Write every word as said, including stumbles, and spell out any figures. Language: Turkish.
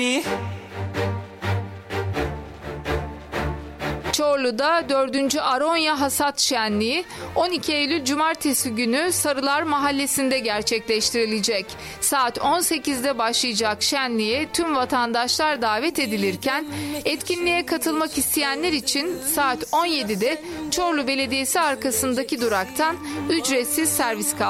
Çorlu'da dördüncü Aronya Hasat Şenliği on iki Eylül Cumartesi günü Sarılar Mahallesi'nde gerçekleştirilecek. Saat on sekizde başlayacak şenliğe tüm vatandaşlar davet edilirken etkinliğe katılmak isteyenler için saat on yedide Çorlu Belediyesi arkasındaki duraktan ücretsiz servis kaldırılacak.